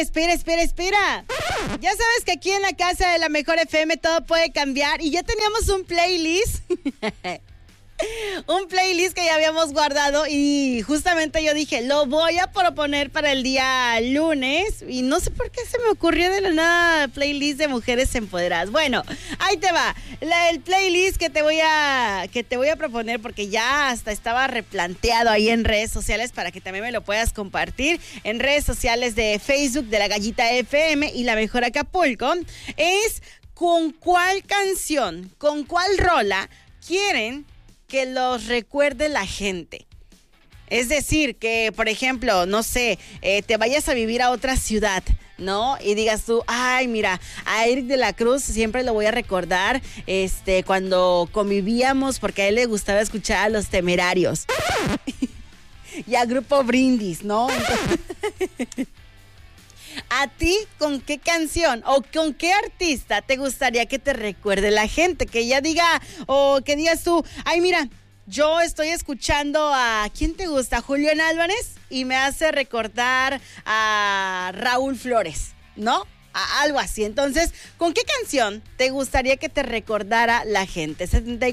espera. Ya sabes que aquí en la casa de la Mejor FM todo puede cambiar y ya teníamos un playlist. Un playlist que ya habíamos guardado y justamente yo dije, lo voy a proponer para el día lunes y no sé por qué se me ocurrió de la nada playlist de mujeres empoderadas. Bueno, ahí te va, el playlist que te voy a proponer porque ya hasta estaba replanteado ahí en redes sociales para que también me lo puedas compartir en redes sociales de Facebook de La Gallita FM y La Mejor Acapulco, es con cuál canción, con cuál rola quieren que los recuerde la gente. Es decir, que, por ejemplo, no sé, te vayas a vivir a otra ciudad, ¿no? Y digas tú, ay, mira, a Eric de la Cruz siempre lo voy a recordar cuando convivíamos porque a él le gustaba escuchar a Los Temerarios. Y a Grupo Brindis, ¿no? Entonces, ¿a ti con qué canción o con qué artista te gustaría que te recuerde la gente? Que ella diga, o que digas tú, ay, mira, yo estoy escuchando a, ¿quién te gusta? Julián Álvarez, y me hace recordar a Raúl Flores, ¿no? A algo así. Entonces, ¿con qué canción te gustaría que te recordara la gente?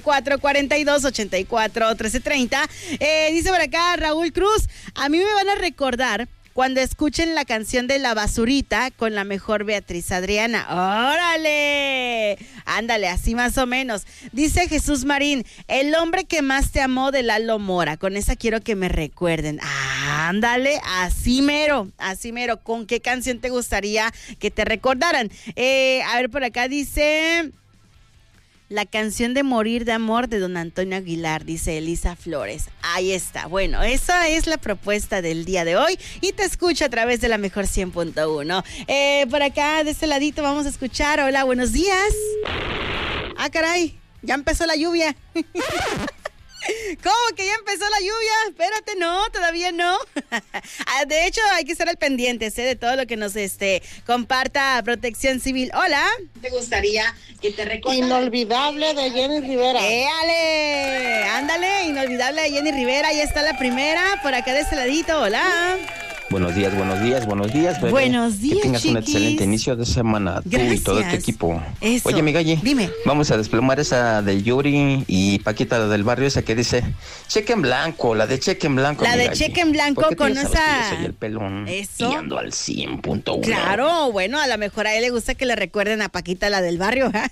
74-42-84-1330. Dice por acá Raúl Cruz, a mí me van a recordar cuando escuchen la canción de La Basurita con la mejor Beatriz Adriana. ¡Órale! Ándale, así más o menos. Dice Jesús Marín, El hombre que más te amó de Lalo Mora. Con esa quiero que me recuerden. Ándale, así mero. ¿Con qué canción te gustaría que te recordaran? A ver, por acá dice... La canción de Morir de Amor de don Antonio Aguilar, dice Elisa Flores. Ahí está. Bueno, esa es la propuesta del día de hoy y te escucho a través de la Mejor 100.1. Por acá, de este ladito, vamos a escuchar. Hola, buenos días. Ah, caray, ya empezó la lluvia. ¿Cómo que ya empezó la lluvia? Espérate, no, todavía no. De hecho, hay que estar al pendiente de todo lo que nos comparta Protección Civil. Hola. ¿Te gustaría que te recuerde? Inolvidable de Jenny Rivera. ¡Éale! Ándale, Inolvidable de Jenny Rivera. Ahí está la primera, por acá de este ladito. Hola. Buenos días, bebé. Buenos días, que tengas chiquis. un excelente inicio de semana. Gracias. Tú y todo tu equipo. Eso. Oye, mi Galli, dime. Vamos a desplomar esa del Yuri y Paquita, la del barrio, esa que dice cheque en blanco, la de cheque en blanco. La de cheque en blanco con esa... Yo soy el pelón. Eso. Y ando al 100.1. Claro, bueno, a lo mejor a él le gusta que le recuerden a Paquita, la del barrio. Buenos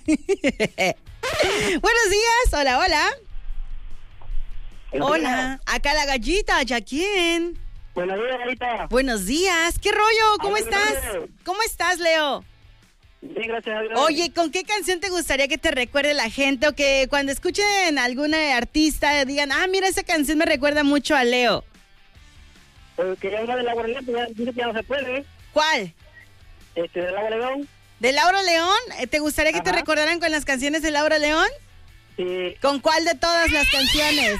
días, hola. Hola, acá la gallita, ¿ya quién? Buenos días, Garita. Buenos días, ¿qué rollo? ¿Cómo estás? ¿Cómo estás, Leo? Bien, gracias a Dios. Oye, ¿con qué canción te gustaría que te recuerde la gente o que cuando escuchen a algún artista digan, mira, esa canción me recuerda mucho a Leo? Quería hablar de Laura León, pero dice que ya no se puede. ¿Cuál? De Laura León. ¿De Laura León? ¿Te gustaría que te recordaran con las canciones de Laura León? Sí. ¿Con cuál de todas las canciones?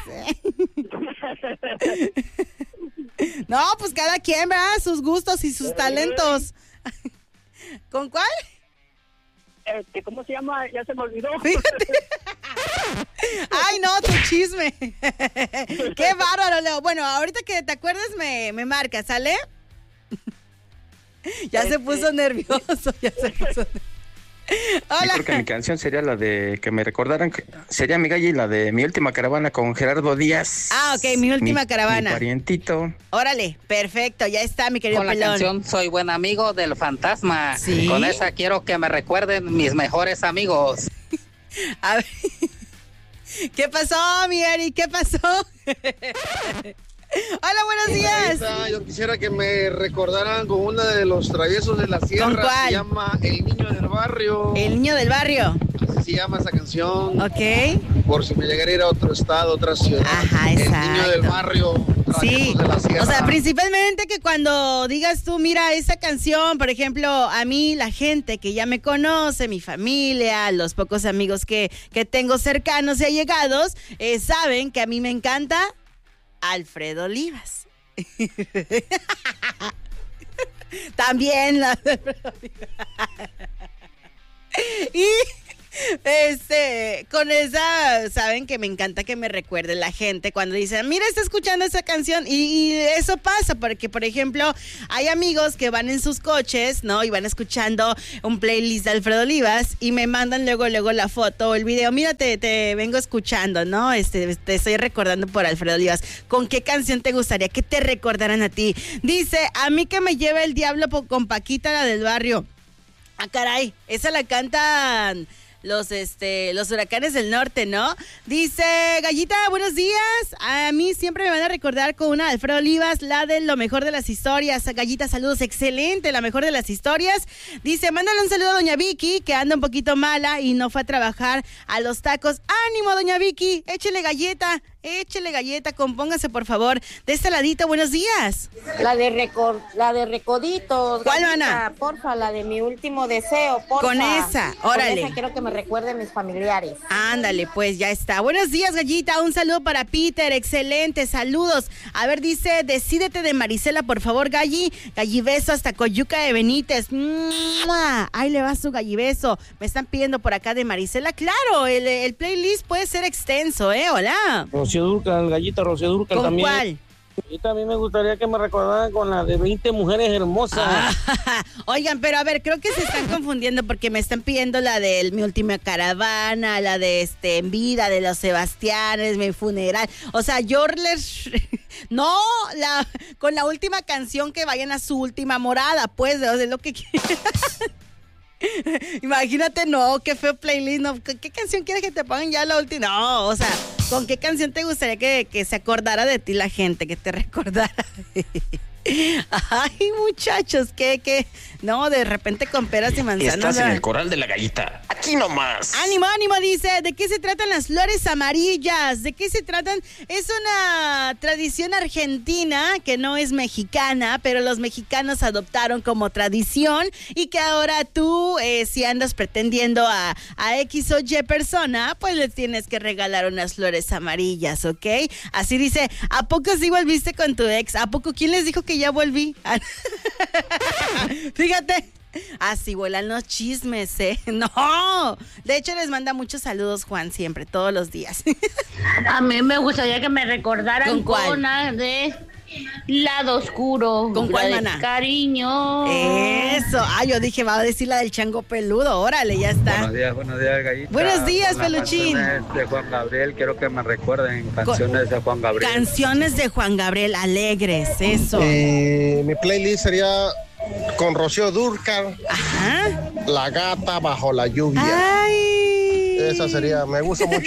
No, pues cada quien, ¿verdad? Sus gustos y sus talentos. ¿Con cuál? ¿Cómo se llama? Ya se me olvidó. Fíjate. Ay, no, tu chisme. Qué bárbaro, Leo. Bueno, ahorita que te acuerdes me marcas, ¿sale? Ya se puso nervioso, Hola. Yo creo que mi canción sería la de que me recordaran, sería mi Galli, la de Mi Última Caravana con Gerardo Díaz. Ok, Mi Última Caravana. Mi parientito. Órale, perfecto, ya está, mi querido con pelón. La canción Soy Buen Amigo del Fantasma. ¿Sí? Con esa quiero que me recuerden mis mejores amigos. A ver, ¿qué pasó, mi Eric? ¿Qué pasó? Hola, buenos días. Yo quisiera que me recordaran con una de los traviesos de la sierra. ¿Con cuál? Se llama El Niño del Barrio. El Niño del Barrio. Así se llama esa canción. Ok. Por si me llegara a ir a otro estado, otra ciudad. Ajá, exacto. El Niño del Barrio. Sí, de la sierra. O sea, principalmente que cuando digas tú, mira, esa canción, por ejemplo, a mí, la gente que ya me conoce, mi familia, los pocos amigos que tengo cercanos y allegados, saben que a mí me encanta Alfredo Olivas. También la de Alfredo Olivas. Con esa, saben que me encanta que me recuerde la gente cuando dicen, mira, está escuchando esa canción, y eso pasa porque, por ejemplo, hay amigos que van en sus coches, ¿no? Y van escuchando un playlist de Alfredo Olivas y me mandan luego la foto o el video, mira, te vengo escuchando, ¿no? Te estoy recordando por Alfredo Olivas. ¿Con qué canción te gustaría que te recordaran a ti? Dice, a mí que me lleve el diablo con Paquita, la del barrio. Ah, caray, esa la cantan los Huracanes del Norte, ¿no? Dice, Gallita, buenos días. A mí siempre me van a recordar con una de Alfredo Olivas, la de Lo Mejor de las Historias. Gallita, saludos, excelente, La Mejor de las Historias. Dice, mándale un saludo a doña Vicky, que anda un poquito mala y no fue a trabajar a los tacos. ¡Ánimo, doña Vicky! Échele galleta, compóngase, por favor. De este ladito, buenos días. La de Recoditos. ¿Cuál, Gallita, mana? Porfa, la de Mi Último Deseo, porfa. Con esa, órale. Con esa quiero que me recuerden mis familiares. Ándale, pues ya está. Buenos días, Gallita. Un saludo para Peter. Excelente, saludos. A ver, dice, Decídete de Marisela, por favor, Gallibeso hasta Coyuca de Benítez. ¡Mua! Ahí le va su gallibeso. Me están pidiendo por acá de Marisela. Claro, el playlist puede ser extenso, Hola. Rocío Dúrcal, Gallita, Rocío Dúrcal ¿Con también. cuál? Y también me gustaría que me recordaran con la de 20 mujeres hermosas. Oigan, pero a ver, creo que se están confundiendo porque me están pidiendo la de Mi Última Caravana, la de En Vida, de los Sebastianes, Mi Funeral. O sea, yo les... No, con la última canción que vayan a su última morada, pues, o sea, es lo que Imagínate, no, qué feo playlist, no, ¿qué canción quieres que te pongan ya la última? No, o sea, ¿con qué canción te gustaría que se acordara de ti la gente, que te recordara? Ay, muchachos, que no, de repente con peras y manzanas. Estás en el corral de la Gallita. Aquí nomás. Ánimo, dice. ¿De qué se tratan las flores amarillas? ¿De qué se tratan? Es una tradición argentina que no es mexicana, pero los mexicanos adoptaron como tradición y que ahora tú, si andas pretendiendo a X o Y persona, pues les tienes que regalar unas flores amarillas, ¿ok? Así dice, ¿a poco sí volviste con tu ex? ¿A poco quién les dijo que ya volví? Fíjate, así vuelan los chismes, No, de hecho les manda muchos saludos Juan siempre, todos los días. A mí me gustaría que me recordaran ¿Con cuál? con la de Lado Oscuro. ¿Con cuál, la de mana? Cariño. Eso, yo dije, va a decir la del chango peludo, órale, ya está. Buenos días, Gallita. Buenos días, Con las peluchín. canciones de Juan Gabriel, quiero que me recuerden canciones de Juan Gabriel. Canciones de Juan Gabriel, alegres, eso. Mi playlist sería con Rocío Dúrcal. Ajá. La Gata Bajo la Lluvia. Ay. Esa sería, me gusta mucho.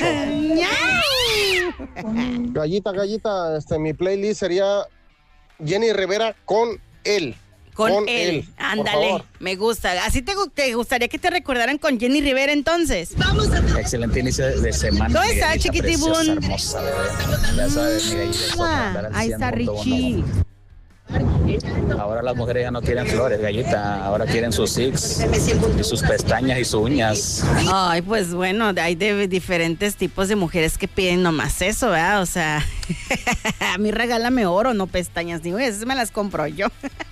¡Ñau! Gallita, mi playlist sería Jenny Rivera con él. Con él. Ándale, me gusta. ¿Así te gustaría que te recordaran con Jenny Rivera entonces? Excelente inicio de semana. ¿Cómo está, chiquitibún? Hermosa, ya sabes, mi Gallita. Ahí está Richie. Ahora las mujeres ya no quieren flores, Gallita. Ahora quieren sus six y sus pestañas y sus uñas. Ay, pues bueno, hay de diferentes tipos de mujeres que piden nomás eso, ¿verdad? O sea, a mí regálame oro, no pestañas. Digo, esas me las compro yo.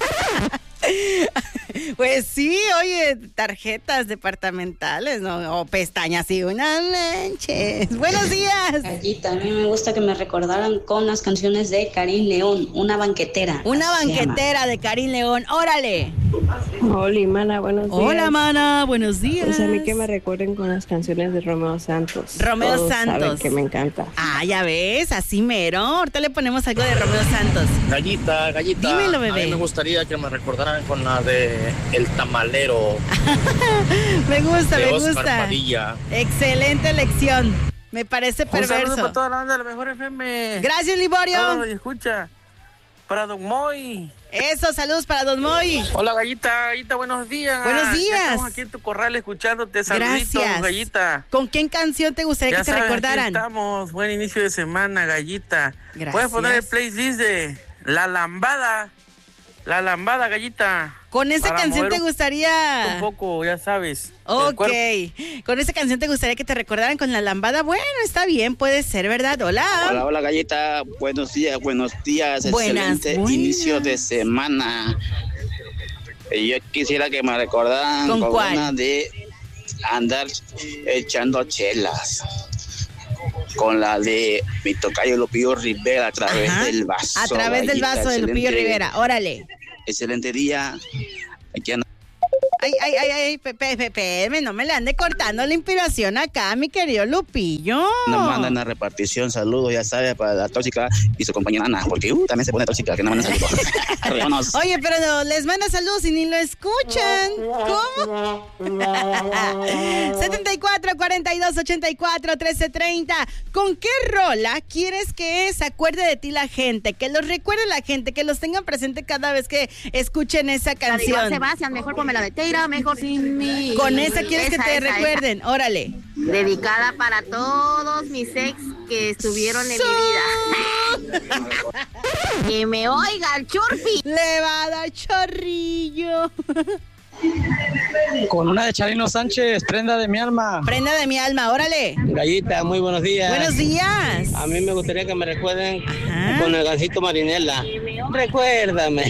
Pues sí, oye, tarjetas departamentales, ¿no? O pestañas y unas leches. Buenos días. Gallita, a mí me gusta que me recordaran con las canciones de Karin León, Una Banquetera. Una banquetera de Karin León, órale. Hola, mana, buenos días. Hola, mana, buenos días. Pues a mí que me recuerden con las canciones de Romeo Santos. Romeo Todos Santos. saben que me encanta. Ah, ya ves, así mero. Ahorita le ponemos algo de Romeo Santos. Gallita. Dímelo, bebé. A mí me gustaría que me recordaran con la de El Tamalero. Me gusta, de me Oscar gusta. Padilla. Excelente elección. Me parece perverso. Un saludo para toda la banda de la Mejor FM. Gracias, Liborio. Escucha. Para Don Moy. Eso, saludos para Don Moy. Hola, Gallita, buenos días. Buenos días. Ya estamos aquí en tu corral escuchándote. Saluditos, Gracias. Gallita. ¿Con qué canción te gustaría que te recordaran? Aquí estamos, buen inicio de semana, Gallita. Gracias. Puedes poner el playlist de La Lambada, Gallita. ¿Con esa para canción te mover gustaría? Un poco, ya sabes. Ok. ¿Con esa canción te gustaría que te recordaran con La Lambada? Bueno, está bien, puede ser, ¿verdad? Hola. Hola, Gallita. Buenos días. Excelente inicio de semana. Yo quisiera que me recordaran ¿Con cuál? una de andar echando chelas con la de mi tocayo Lupillo Rivera a través del vaso. A través del vaso de Lupillo Rivera, órale. Excelente día. Aquí anda. Ay, Pepe, no me le ande cortando la inspiración acá, mi querido Lupillo. Nos mandan la repartición, saludos, ya sabes, para la tóxica y su compañera Ana, porque también se pone tóxica, que no mandan saludos. Oye, pero no, les manda saludos y ni lo escuchan. ¿Cómo? 74 42 84 13 30. ¿Con qué rola quieres que se acuerde de ti la gente? Que los recuerde la gente, que los tengan presente cada vez que escuchen esa canción. La de Sebastián, mejor ponme la de Teira, mejor sin mí. Con esa quieres que te recuerden, órale. Dedicada para todos mis ex que estuvieron en mi vida. Que me oiga el churpi. Le va a dar chorrillo. Con una de Chalino Sánchez, Prenda de mi alma. Prenda de mi alma, órale. Gallita, muy buenos días. Buenos días. A mí me gustaría que me recuerden con el Gansito Marinela. Recuérdame.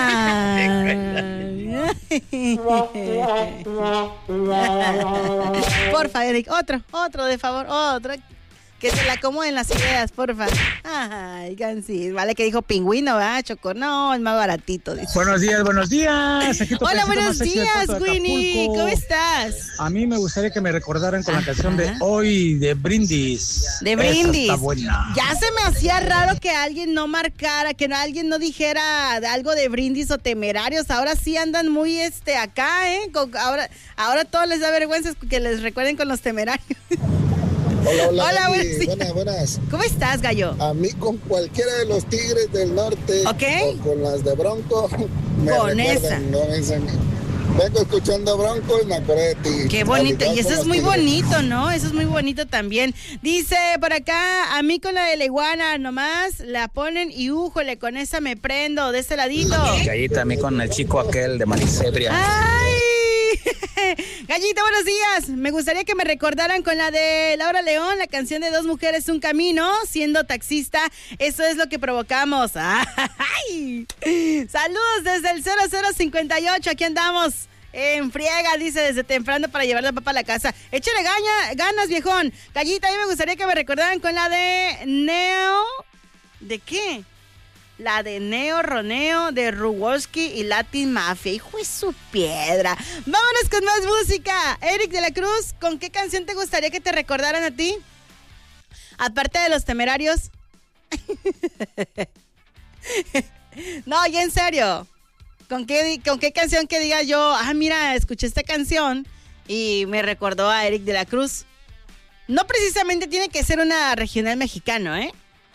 Porfa, Eric, otro de favor, otro. Que se le acomoden las ideas, porfa. Ay, Gansi. Vale que dijo pingüino, ¿verdad, Choco? No, es más baratito. Dice. Buenos días. Aquí hola, buenos días, Winnie. ¿Cómo estás? A mí me gustaría que me recordaran con la canción de Hoy, de Brindis. De Brindis. Esa está buena. Ya se me hacía raro que alguien no marcara, que alguien no dijera algo de Brindis o Temerarios. Ahora sí andan muy acá, ¿eh? Ahora todo les da vergüenza que les recuerden con los Temerarios. Hola, buenas. ¿Cómo estás, Gallo? A mí con cualquiera de los Tigres del Norte o con las de Bronco me con esa. No me dicen, vengo escuchando Bronco y me acordé de ti. Qué bonito, y eso es muy bonito, ¿no? Eso es muy bonito también. Dice por acá, a mí con la de la iguana nomás la ponen y újole, con esa me prendo de ese ladito. Gallita, a mí con el chico aquel de Marisebria. ¡Ay! Gallita, buenos días. Me gustaría que me recordaran con la de Laura León, la canción de Dos Mujeres, Un Camino, siendo taxista. Eso es lo que provocamos. ¡Ay! Saludos desde el 0058. Aquí andamos en friega, dice, desde temprano para llevar la papa a la casa. Échale ganas, viejón. Gallita, a mí me gustaría que me recordaran con la de Neo. ¿De qué? La de Neo Roneo de Ruwoski y Latin Mafia. Hijo de su piedra. Vámonos con más música. Eric de la Cruz, ¿con qué canción te gustaría que te recordaran a ti? Aparte de los Temerarios. No, ya en serio. ¿Con qué canción que diga yo, mira, escuché esta canción y me recordó a Eric de la Cruz? No precisamente tiene que ser una regional mexicano, ¿eh?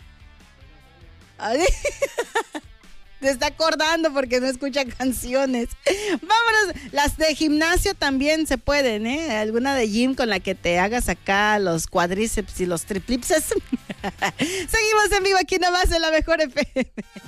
Se está acordando porque no escucha canciones. Vámonos, las de gimnasio también se pueden, ¿eh? Alguna de gym con la que te hagas acá los cuadríceps y los triplipses. Seguimos en vivo aquí nomás en la Mejor FM.